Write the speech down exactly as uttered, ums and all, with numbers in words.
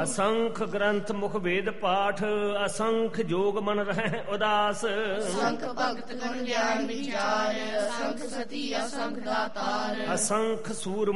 ਅਸੰਖ ਗ੍ਰੰਥ ਮੁਖ ਵੇਦ ਪਾਠ, ਅਸੰਖ ਜੋਗ ਮਨ ਰਹਿ ਉਦਾਸ। ਅਸੰਖ ਭਗਤ ਗੁਣ ਗਿਆਨ ਵਿਚਾਰ, ਅਸੰਖ ਸਤੀ ਅਸੰਖ ਦਾਤਾਰ। ਅਸੰਖ ਸੂਰ